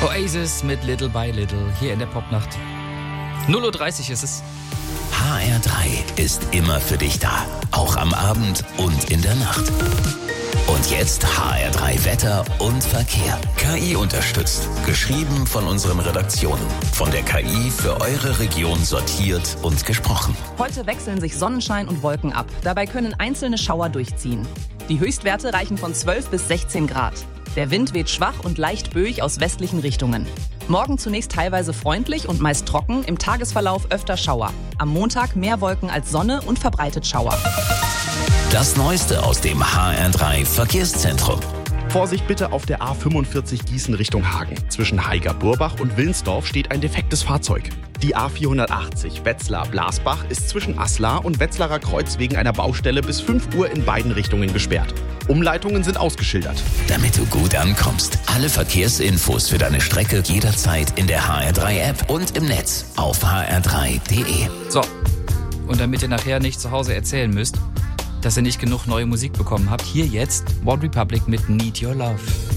Oasis mit Little by Little hier in der Popnacht. 0:30 Uhr ist es. HR3 ist immer für dich da. Auch am Abend und in der Nacht. Und jetzt HR3 Wetter und Verkehr. KI unterstützt. Geschrieben von unseren Redaktionen. Von der KI für eure Region sortiert und gesprochen. Heute wechseln sich Sonnenschein und Wolken ab. Dabei können einzelne Schauer durchziehen. Die Höchstwerte reichen von 12 bis 16 Grad. Der Wind weht schwach und leicht böig aus westlichen Richtungen. Morgen zunächst teilweise freundlich und meist trocken, im Tagesverlauf öfter Schauer. Am Montag mehr Wolken als Sonne und verbreitet Schauer. Das Neueste aus dem HR3 Verkehrszentrum. Vorsicht bitte auf der A45 Gießen Richtung Hagen. Zwischen Haiger-Burbach und Wilnsdorf steht ein defektes Fahrzeug. Die A480 Wetzlar-Blasbach ist zwischen Aslar und Wetzlarer Kreuz wegen einer Baustelle bis 5 Uhr in beiden Richtungen gesperrt. Umleitungen sind ausgeschildert. Damit du gut ankommst. Alle Verkehrsinfos für deine Strecke jederzeit in der HR3-App und im Netz auf hr3.de. So, und damit ihr nachher nicht zu Hause erzählen müsst, dass ihr nicht genug neue Musik bekommen habt, hier jetzt OneRepublic mit Need Your Love.